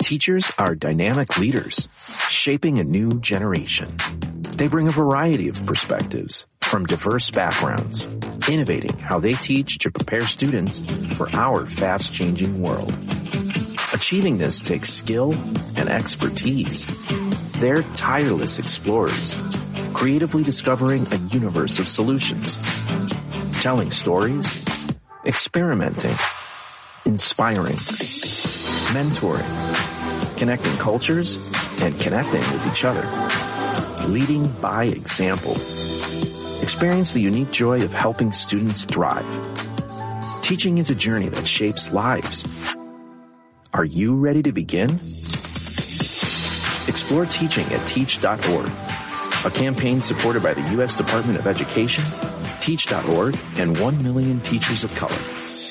Teachers are dynamic leaders, shaping a new generation. They bring a variety of perspectives from diverse backgrounds, innovating how they teach to prepare students for our fast-changing world. Achieving this takes skill and expertise. They're tireless explorers, creatively discovering a universe of solutions, telling stories, experimenting, inspiring, mentoring, connecting cultures, and connecting with each other. Leading by example. Experience the unique joy of helping students thrive. Teaching is a journey that shapes lives. Are you ready to begin? Explore teaching at teach.org, a campaign supported by the U.S. Department of Education, Teach.org, and 1 million teachers of color.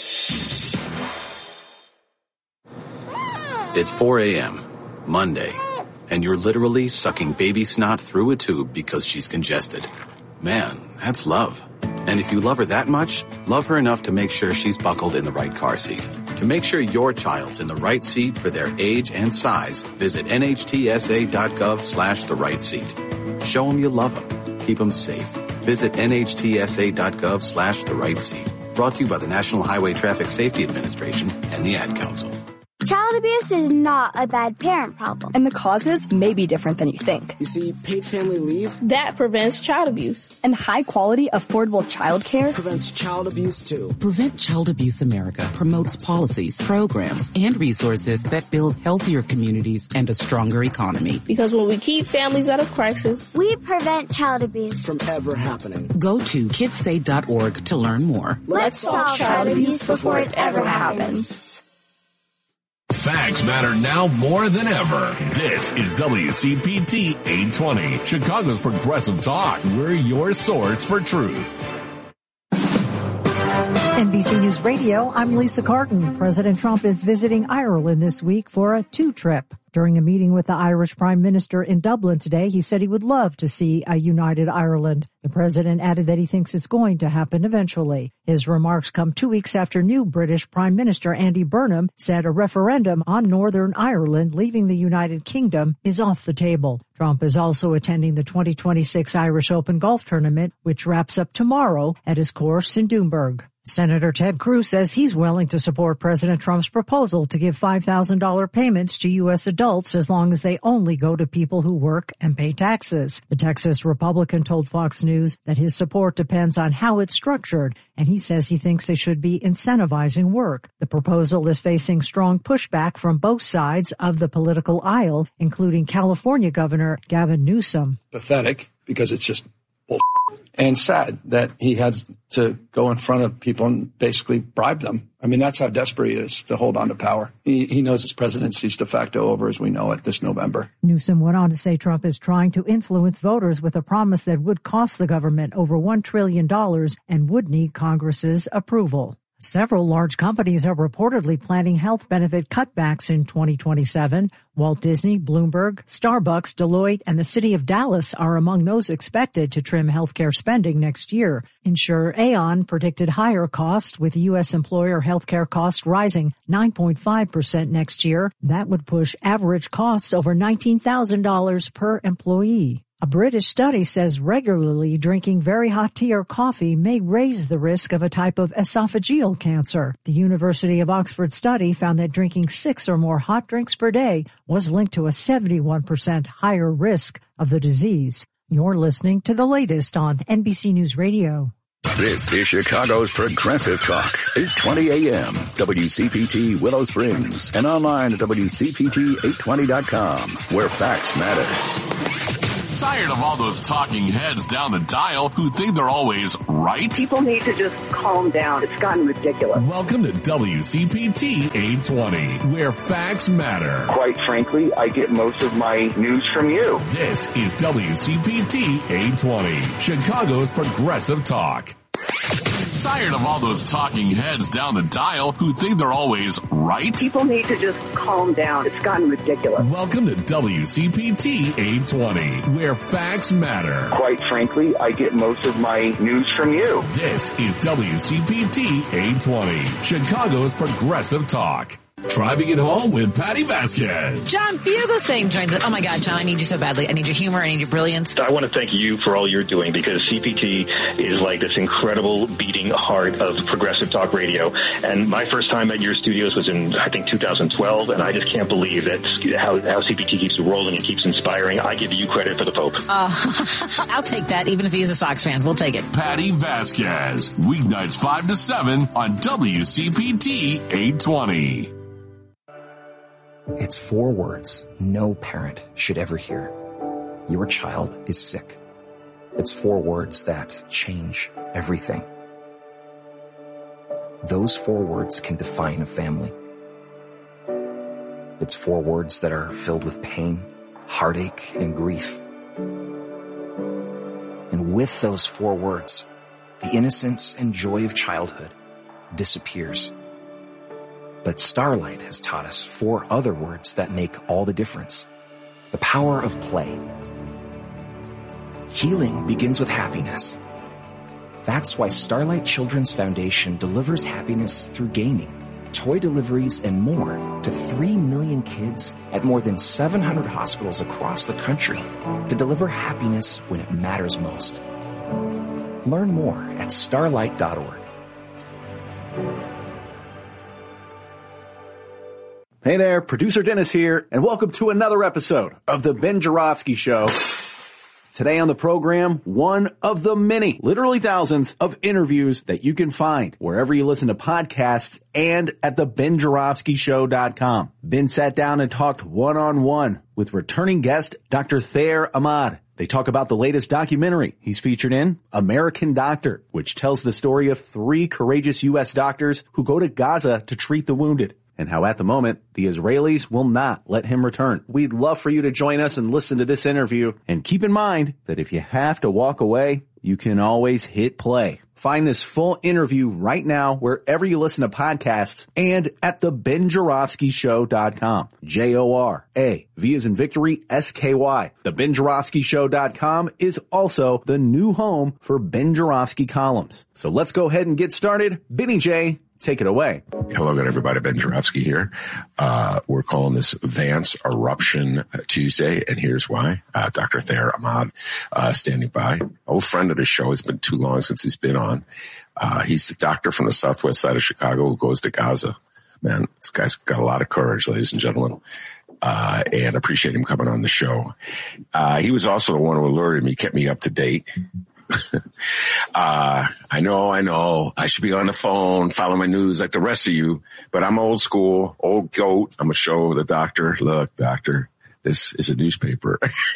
It's 4 a.m., Monday, and you're literally sucking baby snot through a tube because she's congested. Man, that's love. And if you love her that much, love her enough to make sure she's buckled in the right car seat. To make sure your child's in the right seat for their age and size, visit nhtsa.gov/the right seat. Show them you love them. Keep them safe. Visit nhtsa.gov/the right seat. Brought to you by the National Highway Traffic Safety Administration and the Ad Council. Child abuse is not a bad parent problem. And the causes may be different than you think. You see, paid family leave, that prevents child abuse. And high-quality, affordable child care prevents child abuse, too. Prevent Child Abuse America promotes policies, programs, and resources that build healthier communities and a stronger economy. Because when we keep families out of crisis, we prevent child abuse from ever happening. Go to kidssay.org to learn more. Let's solve child abuse before it ever happens. Facts matter now more than ever. This is WCPT 820, Chicago's Progressive Talk. We're your source for truth. NBC News Radio, I'm Lisa Carton. President Trump is visiting Ireland this week for a two-trip. During a meeting with the Irish Prime Minister in Dublin today, he said he would love to see a united Ireland. The president added that he thinks it's going to happen eventually. His remarks come 2 weeks after new British Prime Minister Andy Burnham said a referendum on Northern Ireland leaving the United Kingdom is off the table. Trump is also attending the 2026 Irish Open Golf Tournament, which wraps up tomorrow at his course in Doonburg. Senator Ted Cruz says he's willing to support President Trump's proposal to give $5,000 payments to U.S. adults as long as they only go to people who work and pay taxes. The Texas Republican told Fox News that his support depends on how it's structured, and he says he thinks they should be incentivizing work. The proposal is facing strong pushback from both sides of the political aisle, including California Governor Gavin Newsom. Pathetic, because it's just bullshit. And sad that he had to go in front of people and basically bribe them. I mean, that's how desperate he is to hold on to power. He knows his presidency's de facto over as we know it this November. Newsom went on to say Trump is trying to influence voters with a promise that would cost the government over $1 trillion and would need Congress's approval. Several large companies are reportedly planning health benefit cutbacks in 2027. Walt Disney, Bloomberg, Starbucks, Deloitte, and the city of Dallas are among those expected to trim healthcare spending next year. Insurer Aon predicted higher costs, with U.S. employer healthcare costs rising 9.5% next year. That would push average costs over $19,000 per employee. A British study says regularly drinking very hot tea or coffee may raise the risk of a type of esophageal cancer. The University of Oxford study found that drinking 6 or more hot drinks per day was linked to a 71% higher risk of the disease. You're listening to the latest on NBC News Radio. This is Chicago's Progressive Talk, 820 AM, WCPT Willow Springs, and online at WCPT820.com, where facts matter. Tired of all those talking heads down the dial who think they're always right? People need to just calm down. It's gotten ridiculous. Welcome to WCPT 820, where facts matter. Quite frankly, I get most of my news from you. This is WCPT 820, Chicago's Progressive Talk. Tired of all those talking heads down the dial who think they're always right? People need to just calm down. It's gotten ridiculous. Welcome to WCPT 820, where facts matter. Quite frankly, I get most of my news from you. This is WCPT 820, Chicago's Progressive Talk. Driving It Home with Patty Vasquez. John Fugelsang joins us. Oh my God, John, I need you so badly. I need your humor. I need your brilliance. I want to thank you for all you're doing, because CPT is like this incredible beating heart of progressive talk radio. And my first time at your studios was in, I think, 2012. And I just can't believe that how CPT keeps rolling and keeps inspiring. I give you credit for the Pope. I'll take that, even if he's a Sox fan. We'll take it. Patty Vasquez, weeknights 5 to 7 on WCPT 820. It's 4 words no parent should ever hear. Your child is sick. It's 4 words that change everything. Those 4 words can define a family. It's 4 words that are filled with pain, heartache, and grief. And with those 4 words, the innocence and joy of childhood disappears. But Starlight has taught us 4 other words that make all the difference. The power of play. Healing begins with happiness. That's why Starlight Children's Foundation delivers happiness through gaming, toy deliveries, and more to 3 million kids at more than 700 hospitals across the country to deliver happiness when it matters most. Learn more at starlight.org. Hey there, producer Dennis here, and welcome to another episode of The Ben Joravsky Show. Today on the program, one of the many, literally thousands of interviews that you can find wherever you listen to podcasts and at thebenjoravskyshow.com. Ben sat down and talked one-on-one with returning guest Dr. Thayer Ahmad. They talk about the latest documentary he's featured in, American Doctor, which tells the story of 3 courageous U.S. doctors who go to Gaza to treat the wounded, and how at the moment, the Israelis will not let him return. We'd love for you to join us and listen to this interview. And keep in mind that if you have to walk away, you can always hit play. Find this full interview right now wherever you listen to podcasts and at thebenjoravskyshow.com. J-O-R-A, V as in victory, S-K-Y. Thebenjoravskyshow.com is also the new home for Ben Joravsky columns. So let's go ahead and get started. Benny J, take it away. Hello again, everybody. Ben Joravsky here. We're calling this Vance Eruption Tuesday, and here's why. Dr. Thayer Ahmad standing by. Old friend of the show. It's been too long since he's been on. He's the doctor from the southwest side of Chicago who goes to Gaza. Man, this guy's got a lot of courage, ladies and gentlemen, and appreciate him coming on the show. He was also the one who alerted me, kept me up to date. I know. I should be on the phone, follow my news like the rest of you, but I'm old school, old goat. I'm going to show the doctor, look, doctor, this is a newspaper.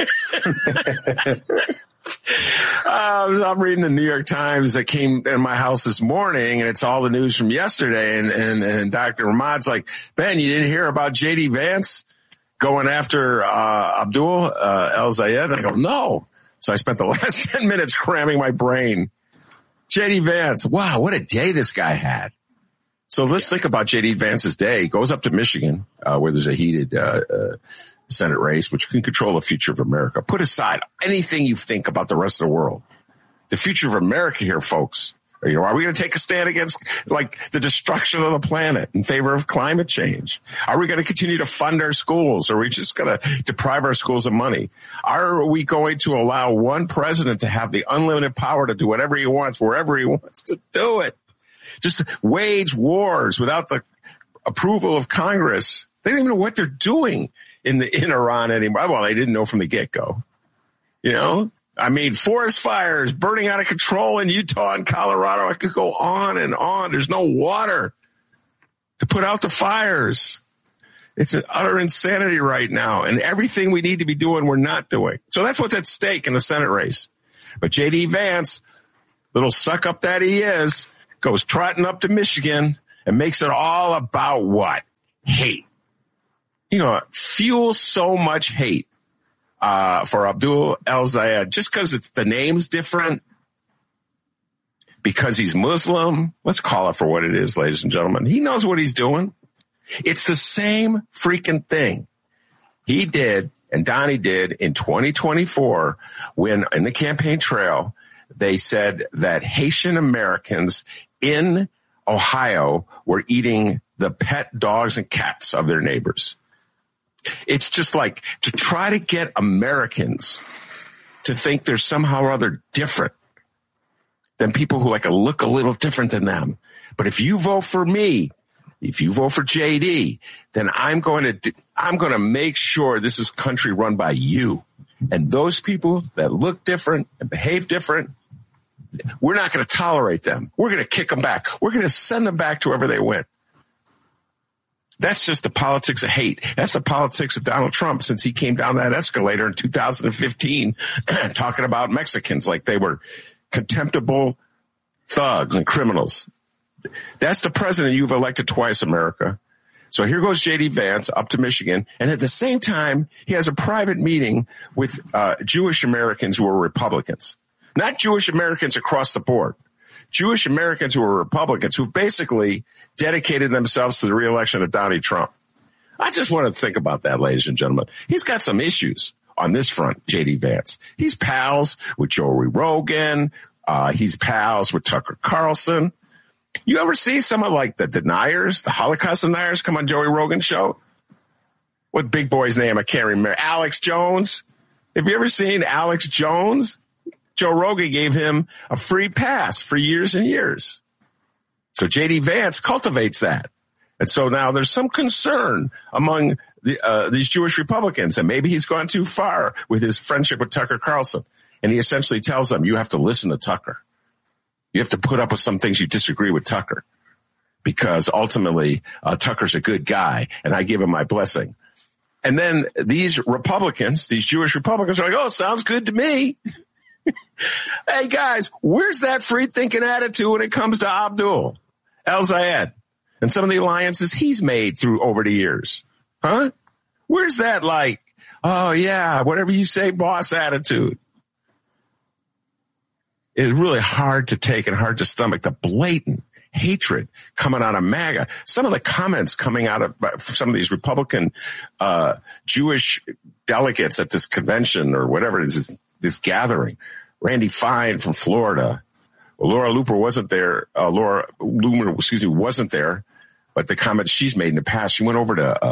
I'm reading the New York Times that came in my house this morning, and it's all the news from yesterday. And Dr. Ahmad's like, Ben, you didn't hear about J.D. Vance going after Abdul El-Zayed? I go, no. So I spent the last 10 minutes cramming my brain. J.D. Vance, wow, what a day this guy had. So let's think about J.D. Vance's day. He goes up to Michigan, where there's a heated Senate race, which can control the future of America. Put aside anything you think about the rest of the world. The future of America here, folks. Are we going to take a stand against like the destruction of the planet in favor of climate change? Are we going to continue to fund our schools? Or are we just going to deprive our schools of money? Are we going to allow one president to have the unlimited power to do whatever he wants, wherever he wants to do it? Just to wage wars without the approval of Congress. They don't even know what they're doing in Iran anymore. Well, they didn't know from the get-go. You know? I mean, forest fires burning out of control in Utah and Colorado. I could go on and on. There's no water to put out the fires. It's an utter insanity right now. And everything we need to be doing, we're not doing. So that's what's at stake in the Senate race. But J.D. Vance, little suck up that he is, goes trotting up to Michigan and makes it all about what? Hate. You know, fuels so much hate. For Abdul El-Zayed, just because the name's different, because he's Muslim. Let's call it for what it is, ladies and gentlemen. He knows what he's doing. It's the same freaking thing he did and Donnie did in 2024 when in the campaign trail, they said that Haitian Americans in Ohio were eating the pet dogs and cats of their neighbors. It's just like to try to get Americans to think they're somehow or other different than people who look a little different than them. But if you vote for me, if you vote for JD, then I'm going to make sure this is country run by you. And those people that look different and behave different, we're not going to tolerate them. We're going to kick them back. We're going to send them back to wherever they went. That's just the politics of hate. That's the politics of Donald Trump since he came down that escalator in 2015 talking about Mexicans like they were contemptible thugs and criminals. That's the president you've elected twice, America. So here goes J.D. Vance up to Michigan. And at the same time, he has a private meeting with Jewish Americans who are Republicans. Not Jewish Americans across the board. Jewish Americans who are Republicans who've basically dedicated themselves to the reelection of Donald Trump. I just want to think about that, ladies and gentlemen. He's got some issues on this front, J.D. Vance. He's pals with Joey Rogan. He's pals with Tucker Carlson. You ever see someone like the deniers, the Holocaust deniers come on Joey Rogan's show? What big boy's name? I can't remember. Alex Jones. Have you ever seen Alex Jones? Joe Rogan gave him a free pass for years and years. So J.D. Vance cultivates that. And so now there's some concern among these Jewish Republicans, and maybe he's gone too far with his friendship with Tucker Carlson. And he essentially tells them, you have to listen to Tucker. You have to put up with some things you disagree with Tucker because ultimately Tucker's a good guy and I give him my blessing. And then these Republicans, these Jewish Republicans are like, oh, sounds good to me. Hey, guys, where's that free thinking attitude when it comes to Abdul El-Zayed and some of the alliances he's made through over the years? Huh? Where's that oh, yeah, whatever you say, boss attitude? It's really hard to take and hard to stomach the blatant hatred coming out of MAGA. Some of the comments coming out of some of these Republican Jewish delegates at this convention or whatever it is, this gathering. Randy Fine from Florida. Well, Laura Loomer wasn't there, but the comments she's made in the past, she went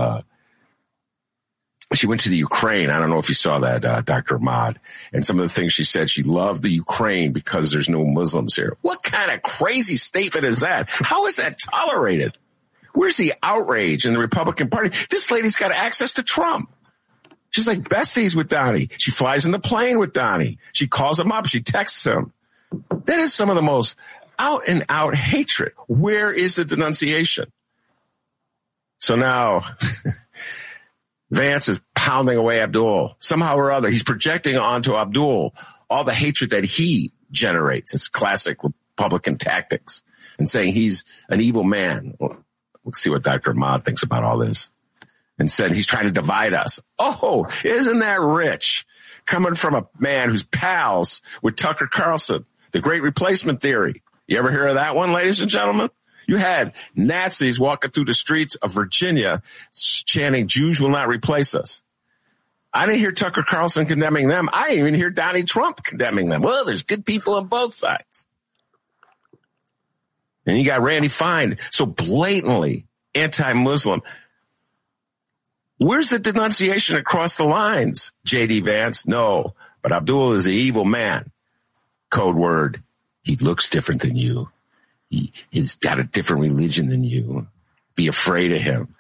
to the Ukraine. I don't know if you saw that, Dr. Ahmad. And some of the things she said, she loved the Ukraine because there's no Muslims here. What kind of crazy statement is that? How is that tolerated? Where's the outrage in the Republican Party? This lady's got access to Trump. She's like besties with Donnie. She flies in the plane with Donnie. She calls him up. She texts him. That is some of the most out and out hatred. Where is the denunciation? So now Vance is pounding away Abdul. Somehow or other, he's projecting onto Abdul all the hatred that he generates. It's classic Republican tactics and saying he's an evil man. Well, let's see what Dr. Ahmad thinks about all this. And said he's trying to divide us. Oh, isn't that rich? Coming from a man who's pals with Tucker Carlson, the great replacement theory. You ever hear of that one, ladies and gentlemen? You had Nazis walking through the streets of Virginia chanting, Jews will not replace us. I didn't hear Tucker Carlson condemning them. I didn't even hear Donald Trump condemning them. Well, there's good people on both sides. And you got Randy Fine, so blatantly anti-Muslim. Where's the denunciation across the lines, J.D. Vance? No, but Abdul is an evil man. Code word, he looks different than you. He's got a different religion than you. Be afraid of him.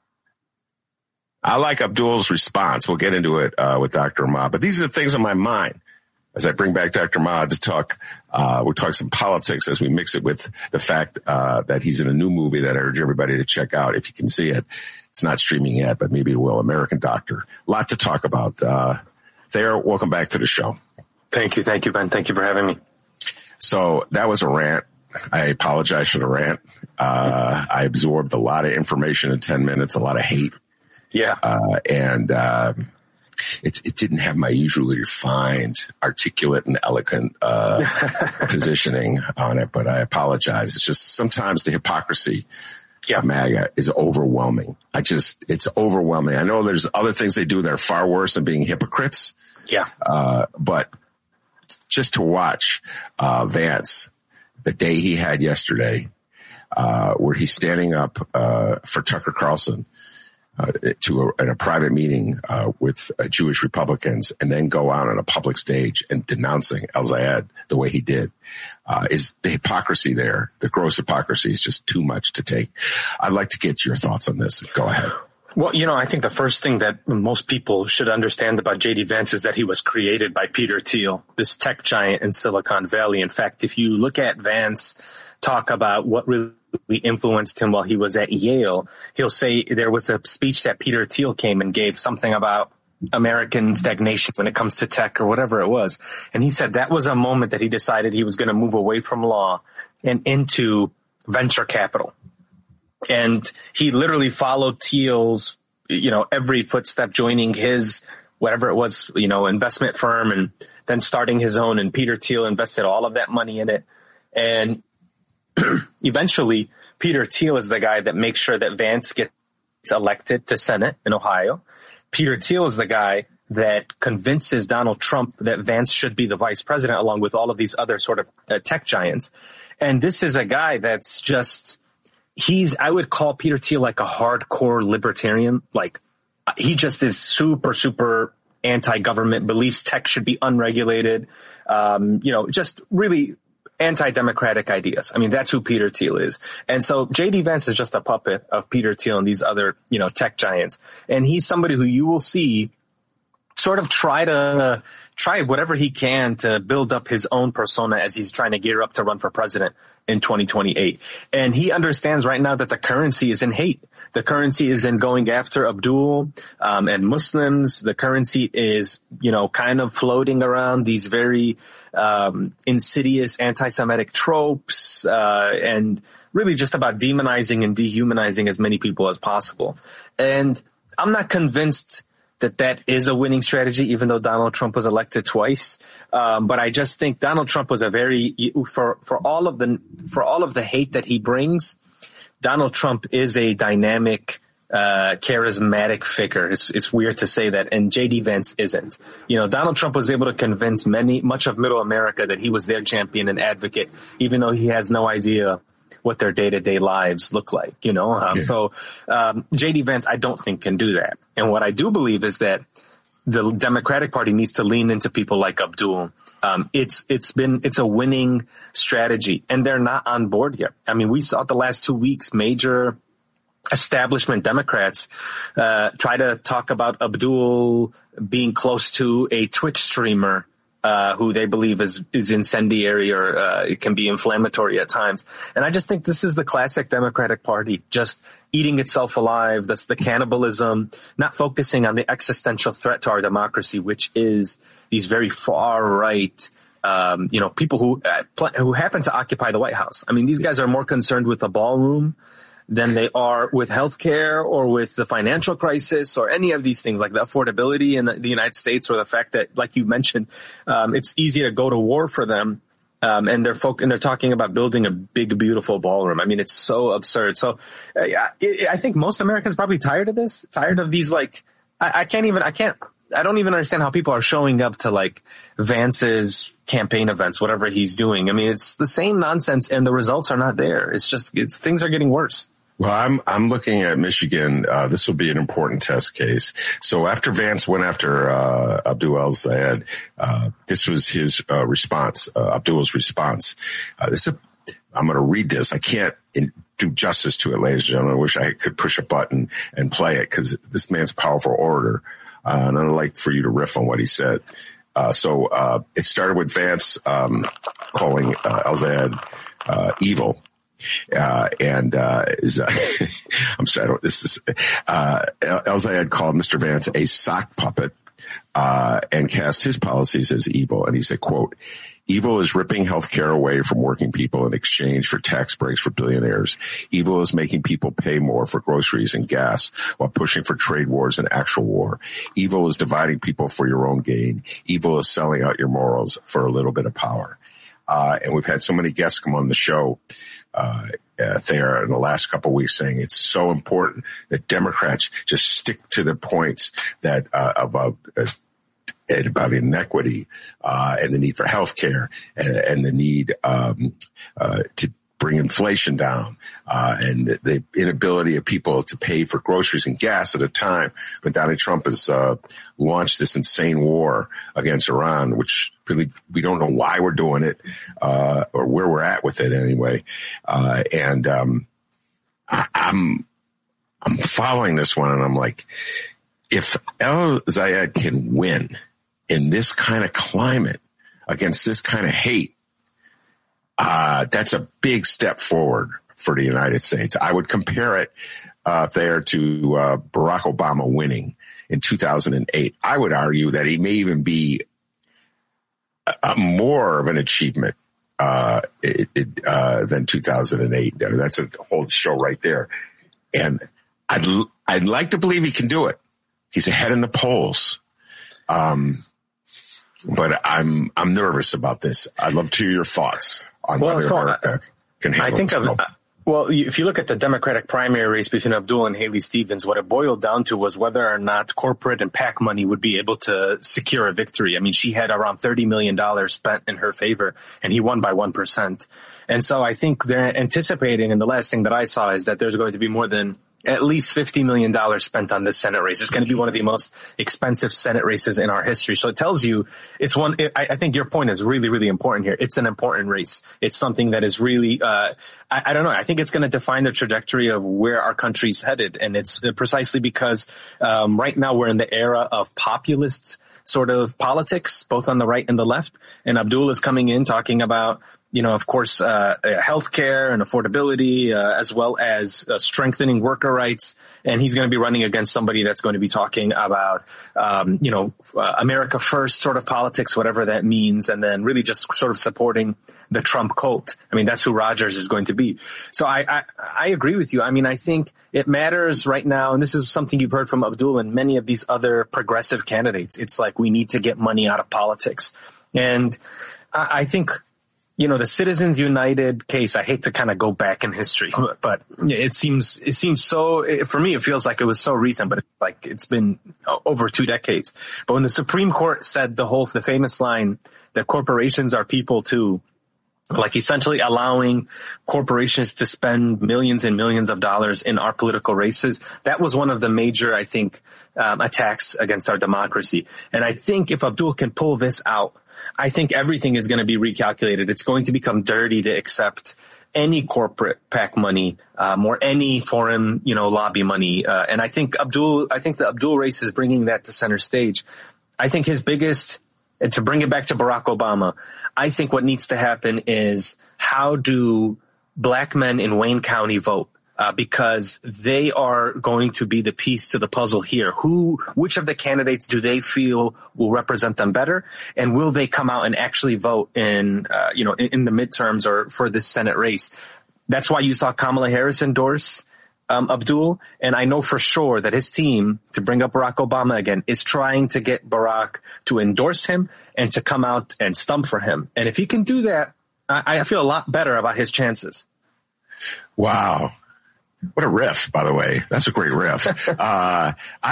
I like Abdul's response. We'll get into it with Dr. Ahmad. But these are the things on my mind as I bring back Dr. Ahmad to talk. We'll talk some politics as we mix it with the fact that he's in a new movie that I urge everybody to check out if you can see it. It's not streaming yet, but maybe it will. American Doctor. A lot to talk about. Thayer, welcome back to the show. Thank you, Ben. Thank you for having me. So that was a rant. I apologize for the rant. I absorbed a lot of information in 10 minutes, a lot of hate. Yeah. It didn't have my usually refined, articulate, and eloquent positioning on it, but I apologize. It's just sometimes the hypocrisy of MAGA is overwhelming. It's overwhelming. I know there's other things they do that are far worse than being hypocrites. Yeah. But just to watch Vance, the day he had yesterday, where he's standing up for Tucker Carlson in a private meeting with Jewish Republicans, and then go out on a public stage and denouncing El-Zayed the way he did. Is the hypocrisy there? The gross hypocrisy is just too much to take. I'd like to get your thoughts on this. Go ahead. Well, I think the first thing that most people should understand about J.D. Vance is that he was created by Peter Thiel, this tech giant in Silicon Valley. In fact, if you look at Vance talk about what really influenced him while he was at Yale, he'll say there was a speech that Peter Thiel came and gave, something about American stagnation when it comes to tech or whatever it was. And he said that was a moment that he decided he was going to move away from law and into venture capital. And he literally followed Thiel's, every footstep, joining his, whatever it was, investment firm, and then starting his own. And Peter Thiel invested all of that money in it. And eventually, Peter Thiel is the guy that makes sure that Vance gets elected to Senate in Ohio. Peter Thiel is the guy that convinces Donald Trump that Vance should be the vice president, along with all of these other sort of tech giants. And this is a guy that's just, I would call Peter Thiel like a hardcore libertarian. Like, he just is super, super anti-government, believes tech should be unregulated, just really anti-democratic ideas. I mean, that's who Peter Thiel is. And so J.D. Vance is just a puppet of Peter Thiel and these other, tech giants. And he's somebody who you will see sort of try whatever he can to build up his own persona as he's trying to gear up to run for president in 2028. And he understands right now that the currency is in hate. The currency is in going after Abdul and Muslims. The currency is, kind of floating around these very insidious anti-Semitic tropes and really just about demonizing and dehumanizing as many people as possible. And I'm not convinced that is a winning strategy, even though Donald Trump was elected twice. But I just think Donald Trump was for all of the hate that he brings, Donald Trump is a dynamic, charismatic figure. It's weird to say that, and J.D. Vance isn't. Donald Trump was able to convince much of middle America that he was their champion and advocate, even though he has no idea what their day-to-day lives look like, So J.D. Vance, I don't think, can do that. And what I do believe is that the Democratic Party needs to lean into people like Abdul. It's a winning strategy, and they're not on board yet. I mean, we saw the last 2 weeks, major establishment Democrats try to talk about Abdul being close to a Twitch streamer who they believe is incendiary or it can be inflammatory at times. And I just think this is the classic Democratic Party, just eating itself alive. That's the cannibalism, not focusing on the existential threat to our democracy, which is these very far right, people who happen to occupy the White House. I mean, these guys are more concerned with the ballroom than they are with healthcare or with the financial crisis or any of these things, like the affordability in the United States, or the fact that, like you mentioned, it's easy to go to war for them. And they're talking about building a big, beautiful ballroom. I mean, it's so absurd. So I think most Americans are probably tired of this, tired of these, like, I don't even understand how people are showing up to, like, Vance's campaign events, whatever he's doing. I mean, it's the same nonsense and the results are not there. Things are getting worse. Well, I'm looking at Michigan. This will be an important test case. So after Vance went after Abdul El-Zayed, this was his response, Abdul's response. I'm going to read this. I can't do justice to it, ladies and gentlemen. I wish I could push a button and play it, because this man's a powerful orator. And I'd like for you to riff on what he said. So it started with Vance calling El-Zayed evil. I'm sorry, El-Zayed called Mr. Vance a sock puppet, and cast his policies as evil. And he said, quote, "Evil is ripping health care away from working people in exchange for tax breaks for billionaires. Evil is making people pay more for groceries and gas while pushing for trade wars and actual war. Evil is dividing people for your own gain. Evil is selling out your morals for a little bit of power." And we've had so many guests come on the show there in the last couple of weeks saying it's so important that Democrats just stick to the points that about inequity and the need for health care and the need to bring inflation down, and the inability of people to pay for groceries and gas at a time when Donald Trump has launched this insane war against Iran, which really we don't know why we're doing it or where we're at with it anyway. I'm following this one, and I'm like, if El-Zayed can win in this kind of climate against this kind of hate, that's a big step forward for the United States. I would compare it there to Barack Obama winning in 2008. I would argue that he may even be more of an achievement than 2008. That's a whole show right there. And I'd like to believe he can do it. He's ahead in the polls. But I'm nervous about this. I'd love to hear your thoughts on whether America can handle this. If you look at the Democratic primary race between Abdul and Haley Stevens, what it boiled down to was whether or not corporate and PAC money would be able to secure a victory. I mean, she had around $30 million spent in her favor, and he won by 1%. And so I think they're anticipating, and the last thing that I saw is that there's going to be more than at least $50 million spent on this Senate race. It's going to be one of the most expensive Senate races in our history. So it tells you I think your point is really, really important here. It's an important race. It's something that is really, I don't know. I think it's going to define the trajectory of where our country's headed. And it's precisely because, right now we're in the era of populist sort of politics, both on the right and the left. And Abdul is coming in talking about, of course, healthcare and affordability, as well as strengthening worker rights. And he's going to be running against somebody that's going to be talking about, America first sort of politics, whatever that means. And then really just sort of supporting the Trump cult. I mean, that's who Rogers is going to be. So I agree with you. I mean, I think it matters right now. And this is something you've heard from Abdul and many of these other progressive candidates. It's like we need to get money out of politics. And I think, the Citizens United case, I hate to kind of go back in history, but it seems so, for me, it feels like it was so recent, but it's been over 2 decades. But when the Supreme Court said the famous line that corporations are people too, like essentially allowing corporations to spend millions and millions of dollars in our political races, that was one of the major, I think, attacks against our democracy. And I think if Abdul can pull this out, I think everything is going to be recalculated. It's going to become dirty to accept any corporate PAC money, or any foreign, lobby money. And I think the Abdul race is bringing that to center stage. I think his biggest, and to bring it back to Barack Obama, I think what needs to happen is how do black men in Wayne County vote? Because they are going to be the piece to the puzzle here. Which of the candidates do they feel will represent them better? And will they come out and actually vote in the midterms or for this Senate race? That's why you saw Kamala Harris endorse Abdul. And I know for sure that his team, to bring up Barack Obama again, is trying to get Barack to endorse him and to come out and stump for him. And if he can do that, I feel a lot better about his chances. Wow. What a riff, by the way. That's a great riff. I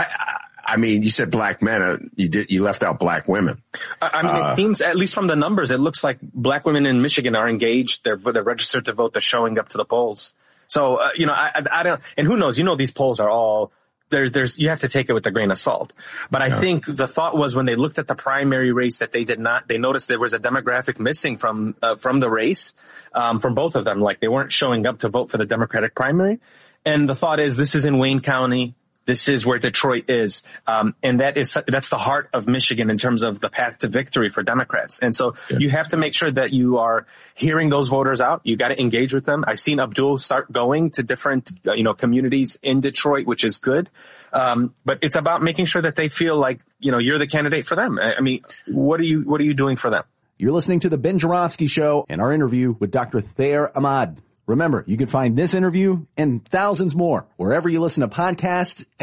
mean, you said black men. You left out black women. I mean, it seems, at least from the numbers, it looks like black women in Michigan are engaged. They're registered to vote. They're showing up to the polls. So, I don't, and who knows, these polls are all, you have to take it with a grain of salt. But I think the thought was when they looked at the primary race that they noticed there was a demographic missing from the race, from both of them. Like they weren't showing up to vote for the Democratic primary. And the thought is, this is in Wayne County. This is where Detroit is. And that's the heart of Michigan in terms of the path to victory for Democrats. And so you have to make sure that you are hearing those voters out. You got to engage with them. I've seen Abdul start going to different, communities in Detroit, which is good. But it's about making sure that they feel like, you're the candidate for them. I mean, what are you doing for them? You're listening to The Ben Joravsky Show and our interview with Dr. Thayer Ahmad. Remember, you can find this interview and thousands more wherever you listen to podcasts